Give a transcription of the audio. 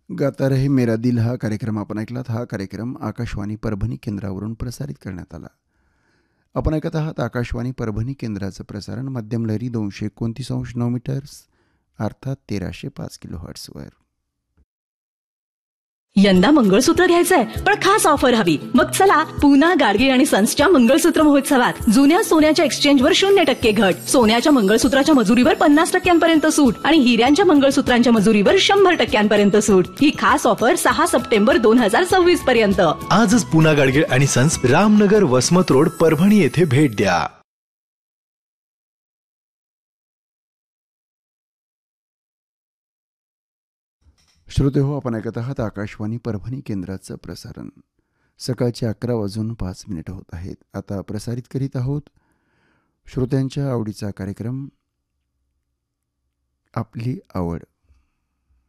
गाता रहे मेरा दिल हा कार्यक्रम आपण ऐकलात. हा कार्यक्रम आकाशवाणी परभणी केंद्रावरून प्रसारित करण्यात आला. आपण ऐकत आहात आकाशवाणी परभणी केंद्राचं प्रसारण मध्यम लहरी 229.9 मीटर्स अर्थात 1305 किलोहर्ट्झवर. यंदा मंगळसूत्र घ्यायचंय पण खास ऑफर हवी. मग चला पूना गाडगे आणि सन्सच्या मंगळसूत्र महोत्सवात. जुन्या सोन्याच्या एक्सचेंजवर 0% घट, सोन्याच्या मंगळसूत्राच्या मजुरीवर 50% सूट आणि हिऱ्यांच्या मंगळसूत्रांच्या मजुरीवर 100% सूट. ही खास ऑफर 6 सप्टेंबर 2026 पर्यंत. आजच पूना गाडगे आणि सन्स, रामनगर, वसमत रोड, परभणी येथे भेट द्या. श्रोते हो, आपण ऐकत आहात आकाशवाणी परभणी केंद्राचं प्रसारण. सकाळचे 11:05 होत आहेत. आता प्रसारित करीत आहोत श्रोत्यांच्या आवडीचा कार्यक्रम आपली आवड.